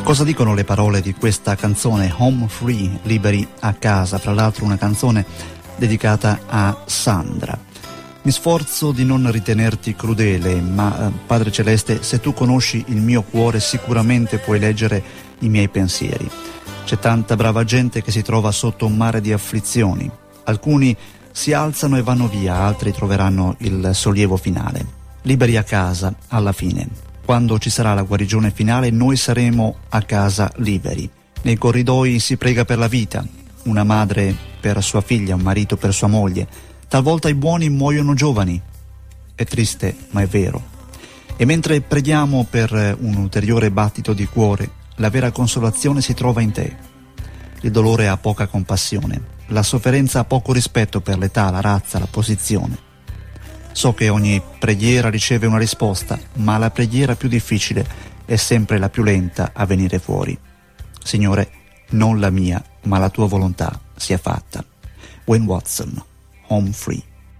Cosa dicono le parole di questa canzone Home Free, liberi a casa, fra l'altro una canzone dedicata a Sandra. Mi sforzo di non ritenerti crudele, ma Padre Celeste, se tu conosci il mio cuore sicuramente puoi leggere i miei pensieri. C'è tanta brava gente che si trova sotto un mare di afflizioni. Alcuni si alzano e vanno via, altri troveranno il sollievo finale. Liberi a casa alla fine. Quando ci sarà la guarigione finale, noi saremo a casa liberi. Nei corridoi si prega per la vita, una madre per sua figlia, un marito per sua moglie. Talvolta i buoni muoiono giovani. È triste, ma è vero. E mentre preghiamo per un ulteriore battito di cuore, la vera consolazione si trova in te. Il dolore ha poca compassione, la sofferenza ha poco rispetto per l'età, la razza, la posizione. So che ogni preghiera riceve una risposta, ma la preghiera più difficile è sempre la più lenta a venire fuori. Signore, non la mia, ma la tua volontà sia fatta. Wayne Watson, Home Free.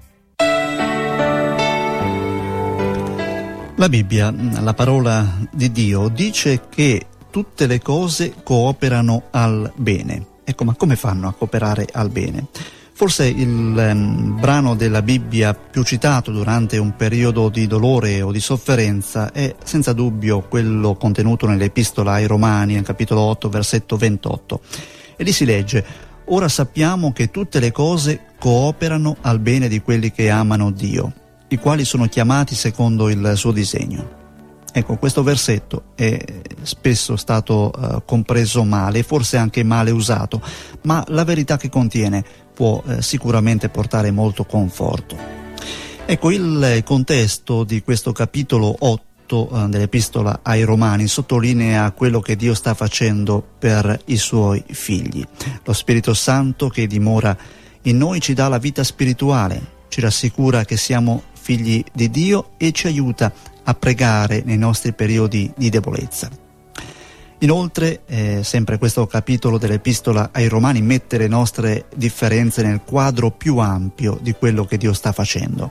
La Bibbia, la parola di Dio, dice che tutte le cose cooperano al bene. Ecco, ma come fanno a cooperare al bene? Forse il brano della Bibbia più citato durante un periodo di dolore o di sofferenza è senza dubbio quello contenuto nell'Epistola ai Romani, nel capitolo 8, versetto 28. E lì si legge: «Ora sappiamo che tutte le cose cooperano al bene di quelli che amano Dio, i quali sono chiamati secondo il suo disegno». Ecco, questo versetto è spesso stato compreso male, forse anche male usato, ma la verità che contiene può sicuramente portare molto conforto. Ecco, il contesto di questo capitolo 8 dell'Epistola ai Romani sottolinea quello che Dio sta facendo per i suoi figli. Lo Spirito Santo che dimora in noi ci dà la vita spirituale, ci rassicura che siamo figli di Dio e ci aiuta a pregare nei nostri periodi di debolezza. Inoltre, sempre questo capitolo dell'Epistola ai Romani mette le nostre differenze nel quadro più ampio di quello che Dio sta facendo.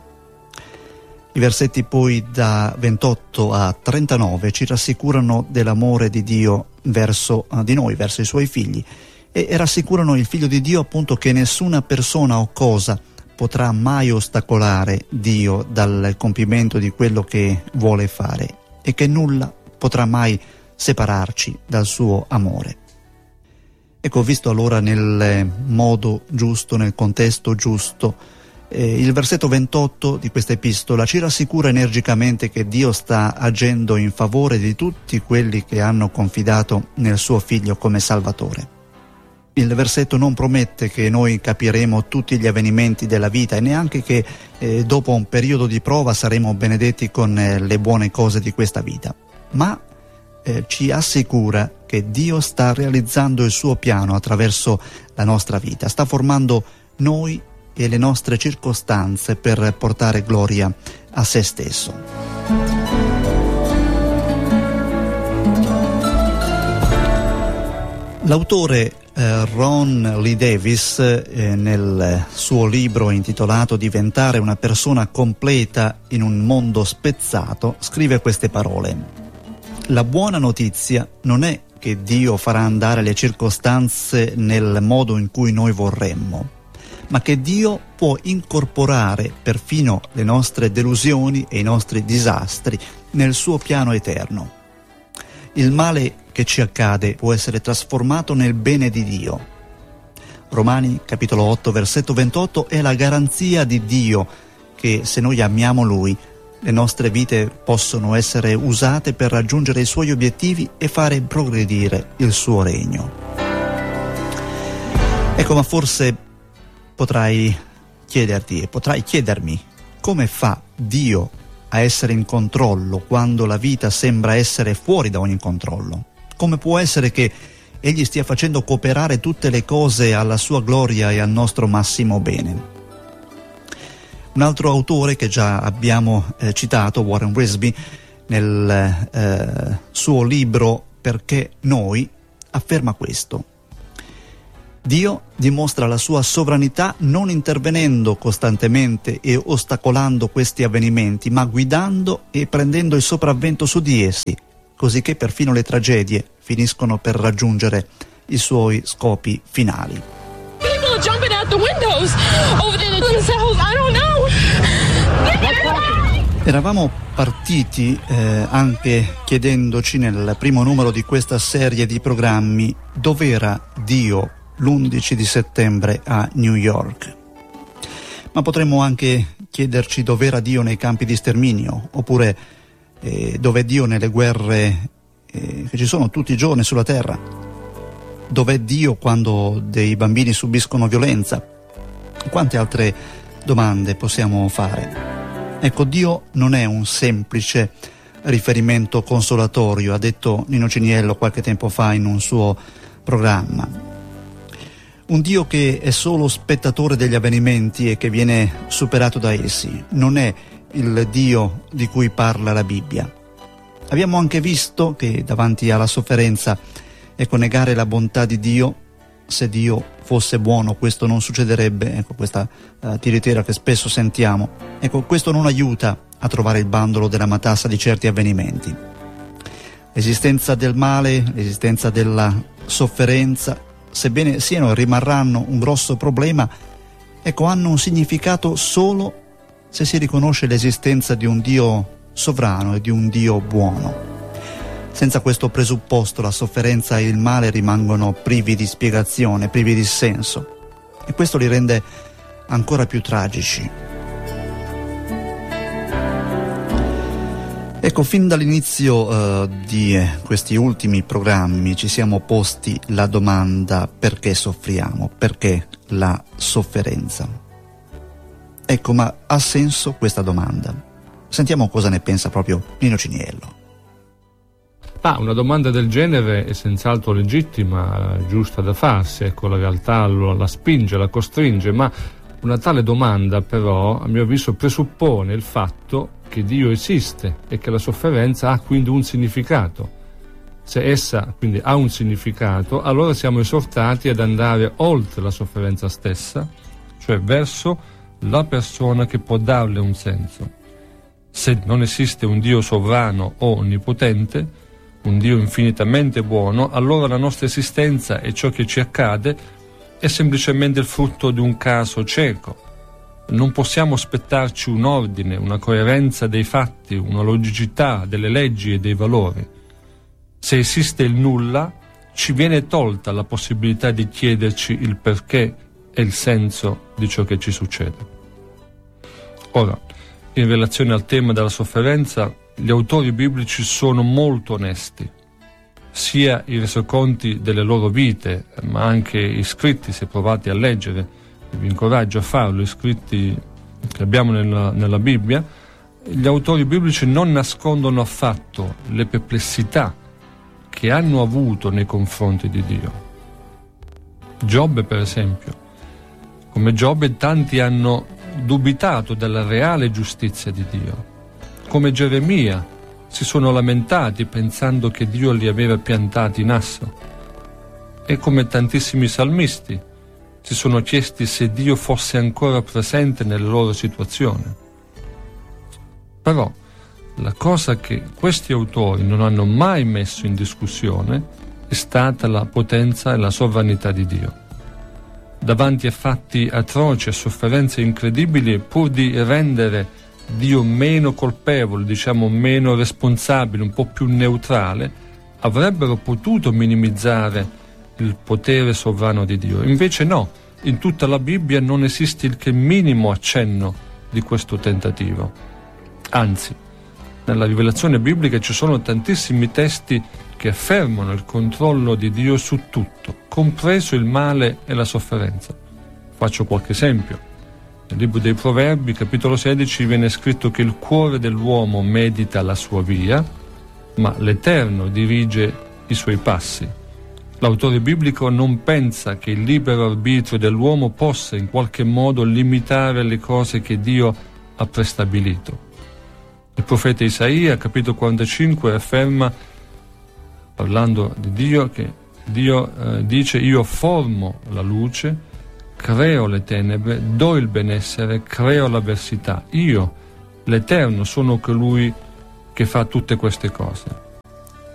I versetti poi da 28 a 39 ci rassicurano dell'amore di Dio verso di noi, verso i suoi figli, e rassicurano il Figlio di Dio appunto che nessuna persona o cosa potrà mai ostacolare Dio dal compimento di quello che vuole fare e che nulla potrà mai separarci dal suo amore. Ecco, visto allora nel modo giusto, nel contesto giusto, il versetto 28 di questa epistola ci rassicura energicamente che Dio sta agendo in favore di tutti quelli che hanno confidato nel suo Figlio come Salvatore. Il versetto non promette che noi capiremo tutti gli avvenimenti della vita e neanche che dopo un periodo di prova saremo benedetti con le buone cose di questa vita, ma ci assicura che Dio sta realizzando il suo piano attraverso la nostra vita, sta formando noi e le nostre circostanze per portare gloria a se stesso. L'autore Ron Lee Davis, nel suo libro intitolato Diventare una persona completa in un mondo spezzato, scrive queste parole: «La buona notizia non è che Dio farà andare le circostanze nel modo in cui noi vorremmo, ma che Dio può incorporare perfino le nostre delusioni e i nostri disastri nel suo piano eterno. Il male che ci accade può essere trasformato nel bene di Dio». Romani capitolo 8 versetto 28 è la garanzia di Dio che se noi amiamo Lui, le nostre vite possono essere usate per raggiungere i Suoi obiettivi e fare progredire il Suo regno. Ecco, ma forse potrai chiederti e potrai chiedermi: come fa Dio a essere in controllo quando la vita sembra essere fuori da ogni controllo? Come può essere che Egli stia facendo cooperare tutte le cose alla sua gloria e al nostro massimo bene? Un altro autore che già abbiamo citato, Warren Wiersbe, nel suo libro Perché noi, afferma questo: Dio dimostra la sua sovranità non intervenendo costantemente e ostacolando questi avvenimenti, ma guidando e prendendo il sopravvento su di essi, così che perfino le tragedie finiscono per raggiungere i suoi scopi finali. People jumping out the windows over there in the cells. I don't know. Eravamo partiti anche chiedendoci nel primo numero di questa serie di programmi dov'era Dio l'11 di settembre a New York. Ma potremmo anche chiederci dov'era Dio nei campi di sterminio, oppure dov'è Dio nelle guerre che ci sono tutti i giorni sulla terra. Dov'è Dio quando dei bambini subiscono violenza? Quante altre domande possiamo fare? Ecco, Dio non è un semplice riferimento consolatorio, ha detto Nino Ciniello qualche tempo fa in un suo programma. Un Dio che è solo spettatore degli avvenimenti e che viene superato da essi, non è il Dio di cui parla la Bibbia. Abbiamo anche visto che davanti alla sofferenza, ecco, negare la bontà di Dio, se Dio fosse buono questo non succederebbe, ecco questa tiritera che spesso sentiamo, ecco questo non aiuta a trovare il bandolo della matassa di certi avvenimenti. L'esistenza del male, l'esistenza della sofferenza, sebbene siano e rimarranno un grosso problema, ecco, hanno un significato solo se si riconosce l'esistenza di un Dio sovrano e di un Dio buono. Senza questo presupposto la sofferenza e il male rimangono privi di spiegazione, privi di senso, e questo li rende ancora più tragici. Ecco, fin dall'inizio di questi ultimi programmi ci siamo posti la domanda: perché soffriamo? Perché la sofferenza? Ecco, ma ha senso questa domanda? Sentiamo cosa ne pensa proprio Nino Ciniello. Una domanda del genere è senz'altro legittima, giusta da farsi, ecco, la realtà la spinge, la costringe, ma una tale domanda però, a mio avviso, presuppone il fatto che Dio esiste e che la sofferenza ha quindi un significato. Se essa quindi ha un significato, allora siamo esortati ad andare oltre la sofferenza stessa, cioè verso la persona che può darle un senso. Se non esiste un Dio sovrano o onnipotente, un Dio infinitamente buono, allora la nostra esistenza e ciò che ci accade è semplicemente il frutto di un caso cieco. Non possiamo aspettarci un ordine, una coerenza dei fatti, una logicità delle leggi e dei valori. Se esiste il nulla, ci viene tolta la possibilità di chiederci il perché e il senso di ciò che ci succede. Ora, in relazione al tema della sofferenza, gli autori biblici sono molto onesti, sia i resoconti delle loro vite, ma anche i scritti, se provate a leggere, vi incoraggio a farlo, i scritti che abbiamo nella Bibbia. Gli autori biblici non nascondono affatto le perplessità che hanno avuto nei confronti di Dio. Giobbe, per esempio, come Giobbe, tanti hanno dubitato della reale giustizia di Dio. Come Geremia, si sono lamentati pensando che Dio li aveva piantati in asso. E come tantissimi salmisti, si sono chiesti se Dio fosse ancora presente nella loro situazione. Però, la cosa che questi autori non hanno mai messo in discussione è stata la potenza e la sovranità di Dio. Davanti a fatti atroci e sofferenze incredibili, pur di rendere Dio meno colpevole, diciamo meno responsabile, un po' più neutrale, avrebbero potuto minimizzare il potere sovrano di Dio. Invece no, in tutta la Bibbia non esiste il che minimo accenno di questo tentativo. Anzi, nella rivelazione biblica ci sono tantissimi testi che affermano il controllo di Dio su tutto, compreso il male e la sofferenza. Faccio qualche esempio. Nel libro dei Proverbi, capitolo 16, viene scritto che il cuore dell'uomo medita la sua via, ma l'Eterno dirige i suoi passi. L'autore biblico non pensa che il libero arbitrio dell'uomo possa in qualche modo limitare le cose che Dio ha prestabilito. Il profeta Isaia, capitolo 45, afferma, parlando di Dio, che Dio dice: io formo la luce, creo le tenebre, do il benessere, creo l'avversità. Io, l'Eterno, sono colui che fa tutte queste cose.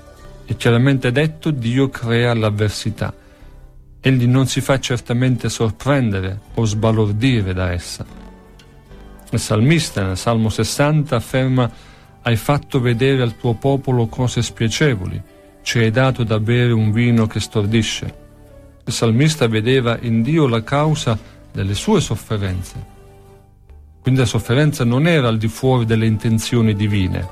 È chiaramente detto: Dio crea l'avversità. Egli non si fa certamente sorprendere o sbalordire da essa. Il salmista nel Salmo 60 afferma: hai fatto vedere al tuo popolo cose spiacevoli, ci hai dato da bere un vino che stordisce. Il salmista vedeva in Dio la causa delle sue sofferenze. Quindi la sofferenza non era al di fuori delle intenzioni divine.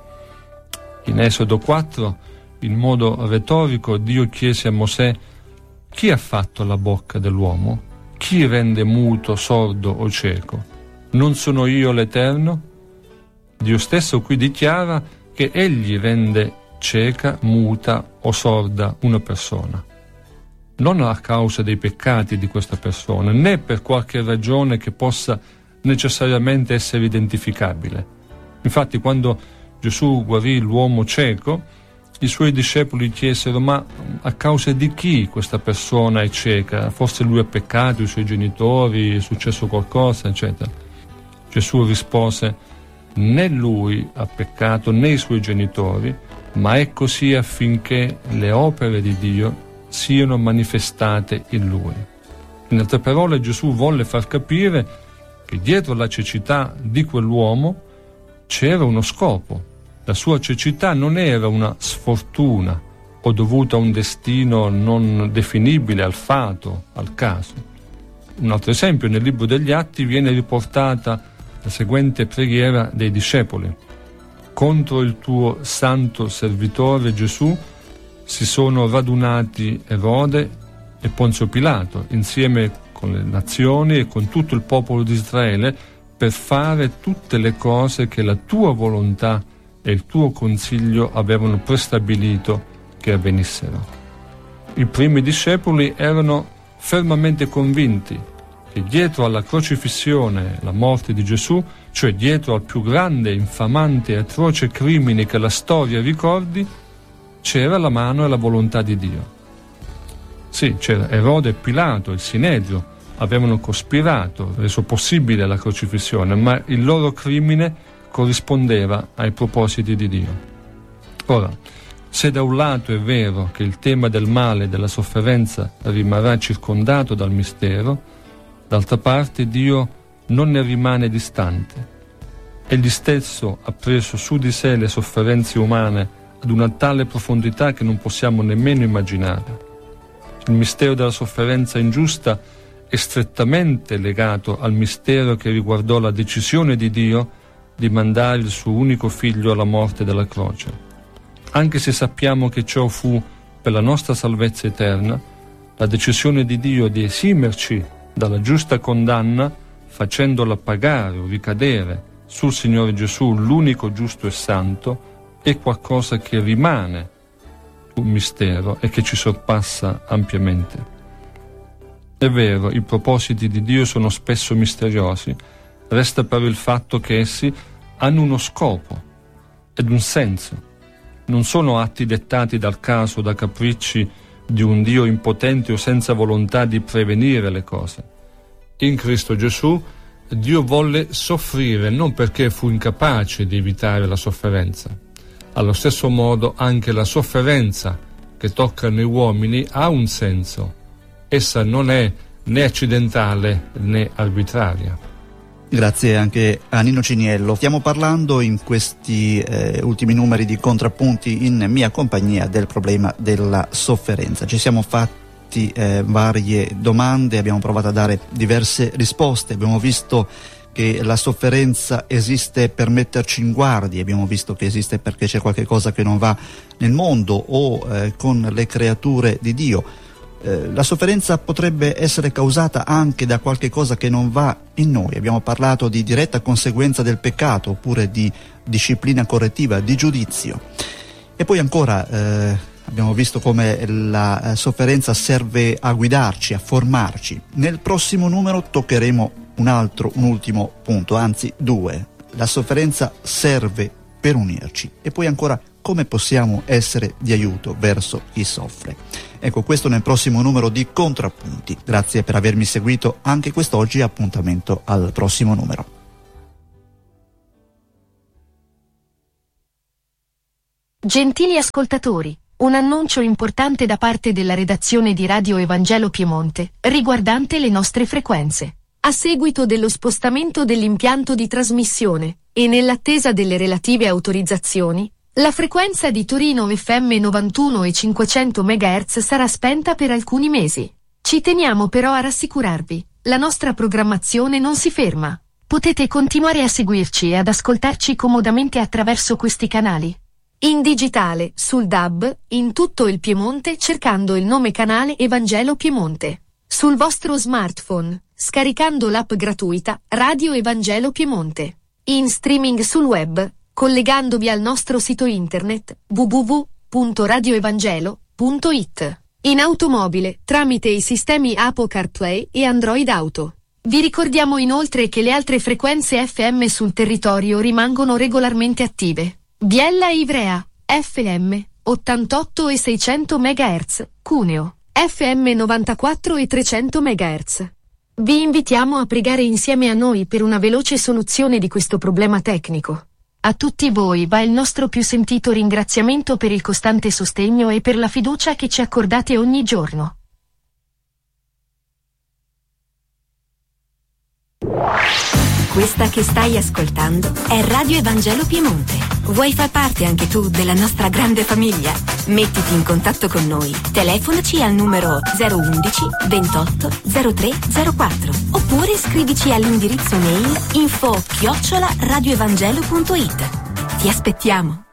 In Esodo 4, in modo retorico, Dio chiese a Mosè: chi ha fatto la bocca dell'uomo? Chi rende muto, sordo o cieco? Non sono io l'Eterno? Dio stesso qui dichiara che egli rende cieca, muta o sorda una persona. Non a causa dei peccati di questa persona, né per qualche ragione che possa necessariamente essere identificabile. Infatti, quando Gesù guarì l'uomo cieco, i suoi discepoli chiesero: ma a causa di chi questa persona è cieca? Forse lui ha peccato, i suoi genitori, è successo qualcosa, eccetera. Gesù rispose: né lui ha peccato né i suoi genitori, ma è così affinché le opere di Dio siano manifestate in lui. In altre parole, Gesù volle far capire che dietro la cecità di quell'uomo c'era uno scopo. La sua cecità non era una sfortuna o dovuta a un destino non definibile, al fato, al caso. Un altro esempio: nel libro degli Atti viene riportata la seguente preghiera dei discepoli: contro il tuo santo servitore Gesù si sono radunati Erode e Ponzio Pilato insieme con le nazioni e con tutto il popolo di Israele per fare tutte le cose che la tua volontà e il tuo consiglio avevano prestabilito che avvenissero. I primi discepoli erano fermamente convinti che dietro alla crocifissione e la morte di Gesù, cioè dietro al più grande, infamante e atroce crimine che la storia ricordi, c'era la mano e la volontà di Dio. Sì, c'era Erode e Pilato, il Sinedrio, avevano cospirato, reso possibile la crocifissione, ma il loro crimine corrispondeva ai propositi di Dio. Ora, se da un lato è vero che il tema del male e della sofferenza rimarrà circondato dal mistero, d'altra parte Dio non ne rimane distante. Egli stesso ha preso su di sé le sofferenze umane ad una tale profondità che non possiamo nemmeno immaginare. Il mistero della sofferenza ingiusta è strettamente legato al mistero che riguardò la decisione di Dio di mandare il suo unico figlio alla morte della croce. Anche se sappiamo che ciò fu per la nostra salvezza eterna, la decisione di Dio di esimerci dalla giusta condanna, facendola pagare o ricadere sul Signore Gesù, l'unico giusto e santo, è qualcosa che rimane un mistero e che ci sorpassa ampiamente. È vero, i propositi di Dio sono spesso misteriosi, resta però il fatto che essi hanno uno scopo ed un senso. Non sono atti dettati dal caso, da capricci di un Dio impotente o senza volontà di prevenire le cose. In Cristo Gesù Dio volle soffrire non perché fu incapace di evitare la sofferenza. Allo stesso modo anche la sofferenza che tocca noi uomini ha un senso. Essa non è né accidentale né arbitraria. Grazie anche a Nino Ciniello. Stiamo parlando in questi ultimi numeri di Contrappunti in mia compagnia del problema della sofferenza. Ci siamo fatti varie domande, abbiamo provato a dare diverse risposte, abbiamo visto che la sofferenza esiste per metterci in guardia, abbiamo visto che esiste perché c'è qualche cosa che non va nel mondo o con le creature di Dio. La sofferenza potrebbe essere causata anche da qualche cosa che non va in noi. Abbiamo parlato di diretta conseguenza del peccato oppure di disciplina correttiva, di giudizio. E poi ancora abbiamo visto come la sofferenza serve a guidarci, a formarci. Nel prossimo numero toccheremo un ultimo punto, anzi due. La sofferenza serve per unirci. E poi ancora come possiamo essere di aiuto verso chi soffre. Ecco, questo nel prossimo numero di Contrappunti. Grazie per avermi seguito anche quest'oggi, appuntamento al prossimo numero. Gentili ascoltatori, Un annuncio importante da parte della redazione di Radio Evangelo Piemonte, riguardante le nostre frequenze. A seguito dello spostamento dell'impianto di trasmissione, e nell'attesa delle relative autorizzazioni, la frequenza di Torino FM 91 e 500 MHz sarà spenta per alcuni mesi. Ci teniamo però a rassicurarvi, la nostra programmazione non si ferma. Potete continuare a seguirci e ad ascoltarci comodamente attraverso questi canali. In digitale, sul DAB, in tutto il Piemonte cercando il nome canale Evangelo Piemonte. Sul vostro smartphone, scaricando l'app gratuita Radio Evangelo Piemonte. In streaming sul web, collegandovi al nostro sito internet www.radioevangelo.it. In automobile, tramite i sistemi Apple CarPlay e Android Auto. Vi ricordiamo inoltre che le altre frequenze FM sul territorio rimangono regolarmente attive. Biella e Ivrea, FM, 88 e 600 MHz, Cuneo, FM 94 e 300 MHz. Vi invitiamo a pregare insieme a noi per una veloce soluzione di questo problema tecnico. A tutti voi va il nostro più sentito ringraziamento per il costante sostegno e per la fiducia che ci accordate ogni giorno. Questa che stai ascoltando è Radio Evangelo Piemonte. Vuoi far parte anche tu della nostra grande famiglia? Mettiti in contatto con noi. Telefonaci al numero 011 28 03 04 oppure scrivici all'indirizzo mail info@radioevangelo.it. Ti aspettiamo.